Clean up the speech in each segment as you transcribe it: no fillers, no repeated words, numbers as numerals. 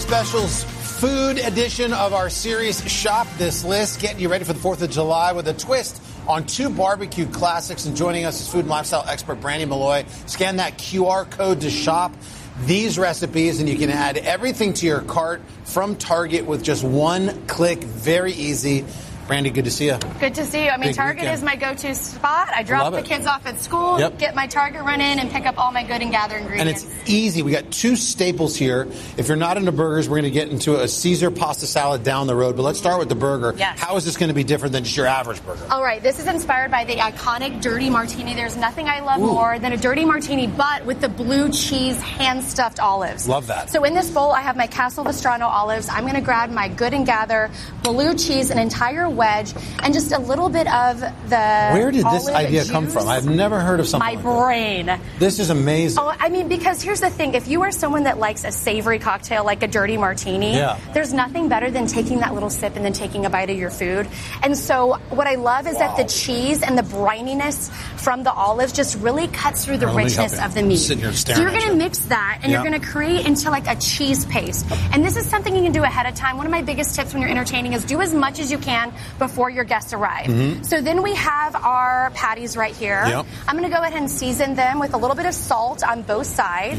specials food edition of our series, Shop This List, getting you ready for the 4th of July with a twist on 2 barbecue classics. And joining us is food and lifestyle expert Brandy Malloy. Scan that QR code to shop these recipes, and you can add everything to your cart from Target with just one click. Very easy. Brandy, good to see you. Good to see you. I mean, Target is my go-to spot. I drop the kids off at school, get my Target run in, and pick up all my good and gather ingredients. And it's easy. We got 2 staples here. If you're not into burgers, we're going to get into a Caesar pasta salad down the road. But let's start with the burger. Yes. How is this going to be different than just your average burger? All right. This is inspired by the iconic Dirty Martini. There's nothing I love more than a Dirty Martini, but with the blue cheese hand-stuffed olives. Love that. So in this bowl, I have my Castle Vestrano olives. I'm going to grab my Good and Gather blue cheese, an entire wedge, and just a little bit of the Where did this idea juice. come from? I've never heard of something My like brain. That. This is amazing. Oh, I mean, because here's the thing. If you are someone that likes a savory cocktail like a Dirty Martini, there's nothing better than taking that little sip and then taking a bite of your food. And so what I love is that the cheese and the brininess from the olives just really cuts through the richness of the meat. So you're going to mix that, and you're going to create into like a cheese paste. And this is something you can do ahead of time. One of my biggest tips when you're entertaining is do as much as you can before your guests arrive. So then we have our patties right here. I'm going to go ahead and season them with a little bit of salt on both sides.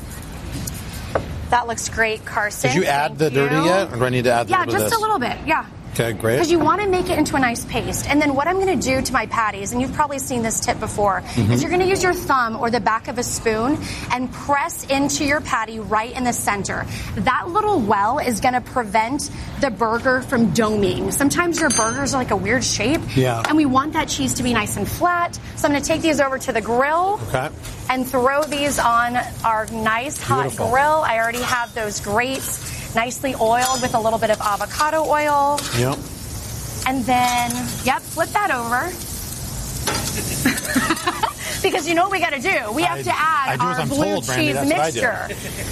That looks great, Carson. Did you add the dirty yet? Or do I need to add a little bit of this? Yeah, just a little bit. Yeah. Okay, great. Because you want to make it into a nice paste. And then what I'm going to do to my patties, and you've probably seen this tip before, is you're going to use your thumb or the back of a spoon and press into your patty right in the center. That little well is going to prevent the burger from doming. Sometimes your burgers are like a weird shape, and we want that cheese to be nice and flat. So I'm going to take these over to the grill and throw these on our nice hot grill. I already have those grates nicely oiled with a little bit of avocado oil. And then, flip that over. Because you know what we got to do? We have to add our blue cheese mixture.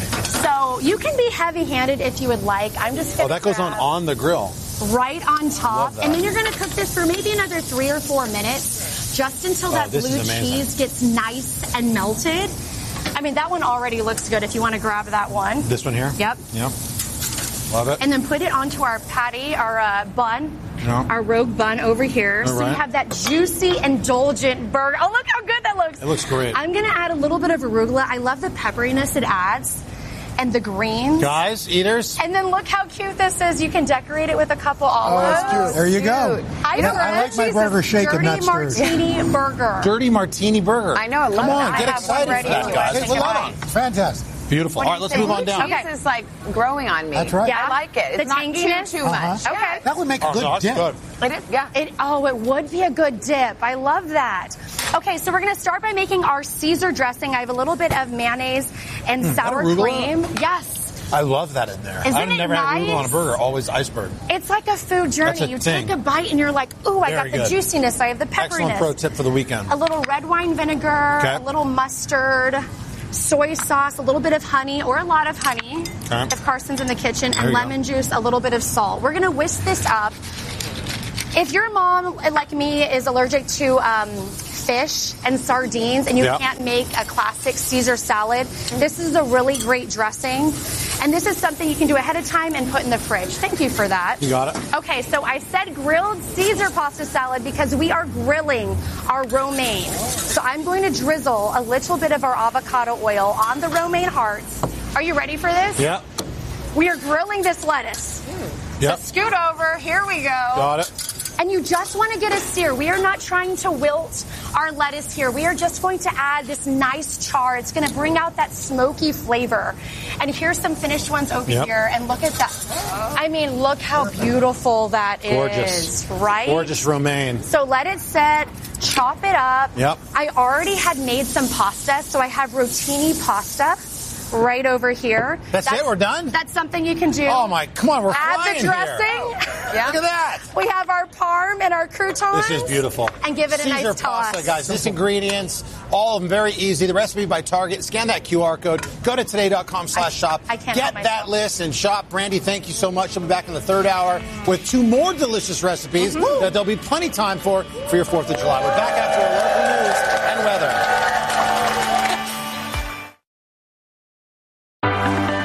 So you can be heavy-handed if you would like. I'm just going to that goes on the grill. Right on top. And then you're going to cook this for maybe another 3 or 4 minutes, just until that blue cheese gets nice and melted. I mean, that one already looks good if you want to grab that one. This one here? Yep. Love it. And then put it onto our patty, our bun, our rogue bun over here. So you have that juicy, indulgent burger. Oh, look how good that looks. It looks great. I'm going to add a little bit of arugula. I love the pepperiness it adds. And the greens. Guys, eaters. And then look how cute this is. You can decorate it with a couple olives. Oh, that's cute. There you go. I like my burger shaken, not stirred. Dirty Martini burger. Dirty Martini burger. I know. I love Come on, that. get excited for that, guys. Hey, love it. Fantastic. Beautiful. All right, let's move on down. Cheese is like growing on me. That's right. Yeah, I like it. It's not too much. Okay. That would make a good dip. It is, yeah. It would be a good dip. I love that. Okay, so we're going to start by making our Caesar dressing. I have a little bit of mayonnaise and sour cream. Yes. I love that in there. Isn't I've never had arugula on a burger, always iceberg. It's like a food journey. You take a bite and you're like, ooh, I got the juiciness. I have the pepperiness. Excellent pro tip for the weekend. A little red wine vinegar, a little mustard, soy sauce, a little bit of honey or a lot of honey if Carson's in the kitchen, and lemon juice, a little bit of salt. We're going to whisk this up. If your mom, like me, is allergic to fish and sardines and you can't make a classic Caesar salad, this is a really great dressing. And this is something you can do ahead of time and put in the fridge. Thank you for that. You got it. Okay, so I said grilled Caesar pasta salad because we are grilling our romaine. So I'm going to drizzle a little bit of our avocado oil on the romaine hearts. Are you ready for this? Yeah. We are grilling this lettuce. So scoot over. Here we go. Got it. And you just want to get a sear. We are not trying to wilt our lettuce here. We are just going to add this nice char. It's going to bring out that smoky flavor. And here's some finished ones over here. And look at that. I mean, look how beautiful that is. Right? Gorgeous romaine. So let it set. Chop it up. I already had made some pasta, so I have rotini pasta right over here. That's it? We're done? That's something you can do. Oh, my. Come on, we're flying Add the dressing. Look at that. We have our parm and our croutons. This is beautiful. And give it a nice Caesar toss. pasta, guys. This ingredients, all of them very easy. The recipe by Target. Scan that QR code. Go to today.com/shop. I can't Get that list and shop. Brandy, thank you so much. She'll be back in the third hour with 2 more delicious recipes that there'll be plenty time for your 4th of July. We're back after our local news and weather.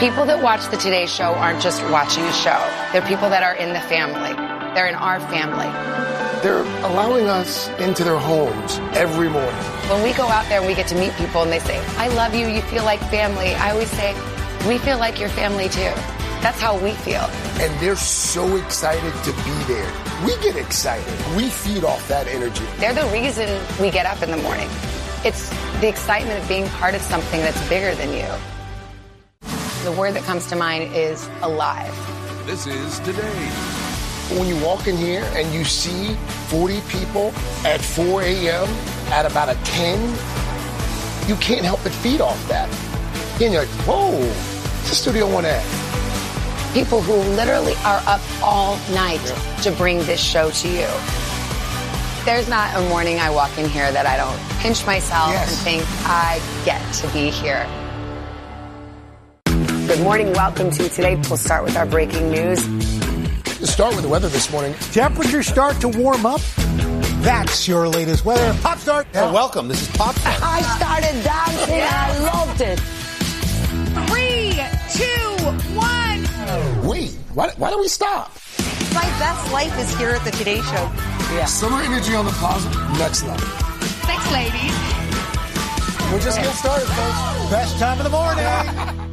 People that watch the Today Show aren't just watching a show. They're people that are in the family. They're in our family. They're allowing us into their homes every morning. When we go out there and we get to meet people and they say, I love you, you feel like family, I always say, we feel like your family too. That's how we feel. And they're so excited to be there. We get excited. We feed off that energy. They're the reason we get up in the morning. It's the excitement of being part of something that's bigger than you. The word that comes to mind is alive. This is Today. When you walk in here and you see 40 people at 4 a.m. at about a 10, you can't help but feed off that. And you're like, whoa, it's a Studio One ad. People who literally are up all night to bring this show to you. There's not a morning I walk in here that I don't pinch myself and think, I get to be here. Good morning. Welcome to Today. We'll start with our breaking news. Let's start with the weather this morning. Temperatures start to warm up. That's your latest weather. Pop Start. Oh, welcome. This is Pop Start. I started dancing. I loved it. 3, 2, 1. Wait, why do we stop? My best life is here at the Today Show. Yeah. Summer energy on the plaza, next level. Thanks, ladies. We're just getting started, folks. Best time of the morning.